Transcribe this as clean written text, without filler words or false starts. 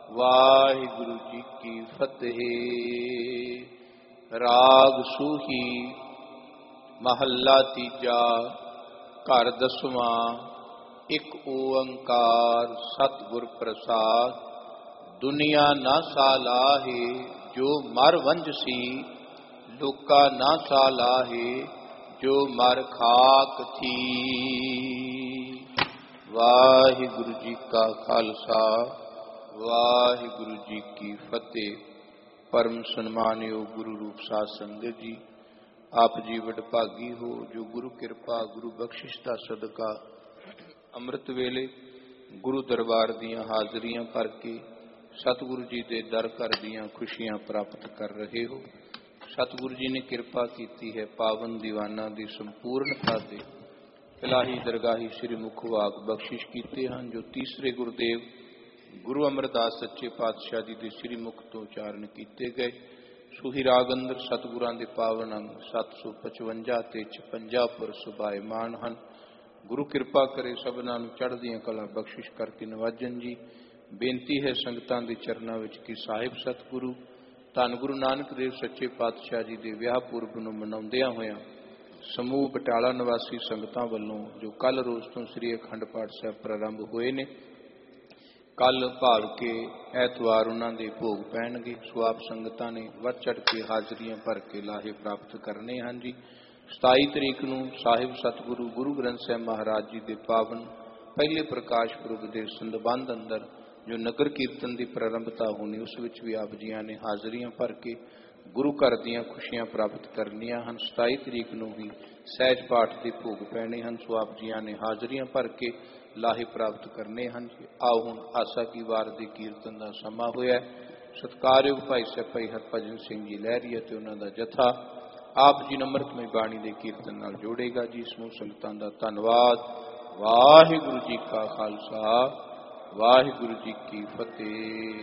ਵਾਹਿਗੁਰੂ ਜੀ ਕੀ ਫਤਿਹ। ਰਾਗ ਸੂਹੀ ਮਹੱਲਾ ਤੀਜਾ। ਘਰ ਦਸਵਾਂ। ਇੱਕ ਓੰਕਾਰ ਸਤਿਗੁਰ ਪ੍ਰਸਾਦ। ਦੁਨੀਆ ਨਾ ਸਾਲਾਹੇ ਜੋ ਮਰ ਵੰਝਸੀ, ਲੋਕਾ ਨਾ ਸਾਲਾਹੇ ਜੋ ਮਰ ਖਾਕ ਥੀ। ਵਾਹਿਗੁਰੂ ਜੀ ਕਾ ਖਾਲਸਾ, ਵਾਹਿਗੁਰੂ ਜੀ ਕੀ ਫਤਿਹ। ਪਰਮ ਸਨਮਾਨਯੋਗ ਗੁਰੂ ਰੂਪ ਸਾਧ ਸੰਗਤ ਜੀ, ਆਪ ਜੀ ਵਡਭਾਗੀ ਹੋ ਜੋ ਗੁਰੂ ਕਿਰਪਾ ਗੁਰੂ ਬਖਸ਼ਿਸ਼ ਦਾ ਸਦਕਾ ਅੰਮ੍ਰਿਤ ਵੇਲੇ ਗੁਰੂ ਦਰਬਾਰ ਦੀਆਂ ਹਾਜ਼ਰੀਆਂ ਭਰ ਕੇ ਸਤਿਗੁਰੂ ਜੀ ਦੇ ਦਰ ਘਰ ਦੀਆਂ ਖੁਸ਼ੀਆਂ ਪ੍ਰਾਪਤ ਕਰ ਰਹੇ ਹੋ। ਸਤਿਗੁਰੂ ਜੀ ਨੇ ਕਿਰਪਾ ਕੀਤੀ ਹੈ, ਪਾਵਨ ਦੀਵਾਨਾਂ ਦੀ ਸੰਪੂਰਨਤਾ ਤੇ ਇਲਾਹੀ ਦਰਗਾਹੀ ਸ੍ਰੀ ਮੁਖ ਵਾਕ ਬਖਸ਼ਿਸ਼ ਕੀਤੇ ਹਨ, ਜੋ ਤੀਸਰੇ ਗੁਰਦੇਵ ਗੁਰੂ ਅਮਰਦਾਸ ਸੱਚੇ ਪਾਤਸ਼ਾਹ ਜੀ ਦੇ ਸ੍ਰੀ ਮੁਖ ਤੋਂ ਉਚਾਰਨ ਕੀਤੇ ਗਏ। ਸੂਹੀ ਰਾਗ ਅੰਦਰ ਸਤਿਗੁਰਾਂ ਦੇ ਪਾਵਨ ਅੰਗ 755 ਤੇ 56 ਪਰ ਸੁਭਾਇਮਾਨ ਹਨ। ਗੁਰੂ ਕਿਰਪਾ ਕਰੇ ਸਭਨਾਂ ਨੂੰ ਚੜ੍ਹਦੀਆਂ ਕਲਾ ਬਖਸ਼ਿਸ਼ ਕਰਕੇ ਨਵਾਜਨ ਜੀ। ਬੇਨਤੀ ਹੈ ਸੰਗਤਾਂ ਦੇ ਚਰਨਾਂ ਵਿੱਚ ਕਿ ਸਾਹਿਬ ਸਤਿਗੁਰੂ ਧੰਨ ਗੁਰੂ ਨਾਨਕ ਦੇਵ ਸੱਚੇ ਪਾਤਸ਼ਾਹ ਜੀ ਦੇ ਵਿਆਹ ਪੁਰਬ ਨੂੰ ਮਨਾਉਂਦਿਆਂ ਹੋਇਆਂ ਸਮੂਹ ਬਟਾਲਾ ਨਿਵਾਸੀ ਸੰਗਤਾਂ ਵੱਲੋਂ ਜੋ ਕੱਲ ਰੋਜ਼ ਤੋਂ ਸ੍ਰੀ ਅਖੰਡ ਪਾਠ ਸਾਹਿਬ ਪ੍ਰਾਰੰਭ ਹੋਏ ਨੇ, ਕੱਲ ਭਾਵ ਕੇ ਐਤਵਾਰ ਉਹਨਾਂ ਦੇ ਭੋਗ ਪੈਣਗੇ। ਸੋ ਆਪ ਸੰਗਤਾਂ ਨੇ ਵੱਧ ਚੜ੍ਹ ਕੇ ਹਾਜ਼ਰੀਆਂ ਭਰ ਕੇ ਲਾਹੇ ਪ੍ਰਾਪਤ ਕਰਨੇ ਹਨ ਜੀ। 27 ਤਰੀਕ ਨੂੰ ਸਾਹਿਬ ਸਤਿਗੁਰੂ ਗੁਰੂ ਗ੍ਰੰਥ ਸਾਹਿਬ ਮਹਾਰਾਜ ਜੀ ਦੇ ਪਾਵਨ ਪਹਿਲੇ ਪ੍ਰਕਾਸ਼ ਪੁਰਬ ਦੇ ਸੰਬੰਧ ਅੰਦਰ ਜੋ ਨਗਰ ਕੀਰਤਨ ਦੀ ਪ੍ਰਾਰੰਭਤਾ ਹੋਣੀ, ਉਸ ਵਿੱਚ ਵੀ ਆਪ ਜੀਆਂ ਨੇ ਹਾਜ਼ਰੀਆਂ ਭਰ ਕੇ ਗੁਰੂ ਘਰ ਦੀਆਂ ਖੁਸ਼ੀਆਂ ਪ੍ਰਾਪਤ ਕਰਨੀਆਂ ਹਨ। 27 ਤਰੀਕ ਨੂੰ ਹੀ ਸਹਿਜ ਪਾਠ ਦੇ ਭੋਗ ਪੈਣੇ ਹਨ। ਸੋ ਆਪ ਜੀਆਂ ਨੇ ਹਾਜ਼ਰੀਆਂ ਭਰ ਕੇ ਲਾਹੇ ਪ੍ਰਾਪਤ ਕਰਨੇ ਹਨ। ਆਓ ਹੁਣ ਆਸਾ ਕੀ ਵਾਰ ਦੇ ਕੀਰਤਨ ਦਾ ਸਮਾਂ ਹੋਇਆ। ਸਤਿਕਾਰਯੋਗ ਭਾਈ ਸਾਹਿਬ ਭਾਈ ਹਰਭਜਨ ਸਿੰਘ ਜੀ ਲਹਿਰੀ ਅਤੇ ਉਹਨਾਂ ਦਾ ਜਥਾ ਆਪ ਜੀ ਅੰਮ੍ਰਿਤਮਈ ਬਾਣੀ ਦੇ ਕੀਰਤਨ ਨਾਲ ਜੋੜੇਗਾ ਜੀ। ਸਮੂਹ ਸੰਗਤਾਂ ਦਾ ਧੰਨਵਾਦ। ਵਾਹਿਗੁਰੂ ਜੀ ਕਾ ਖਾਲਸਾ, ਵਾਹਿਗੁਰੂ ਜੀ ਕੀ ਫਤਿਹ।